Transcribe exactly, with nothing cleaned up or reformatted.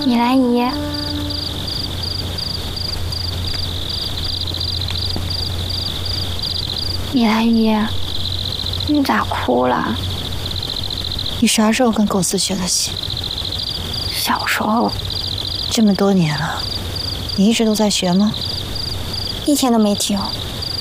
米兰姨，米兰姨，你咋哭了？ 你啥时候跟狗四学的戏？ 小时候， 这么多年了，你一直都在学吗？ 一天都没停。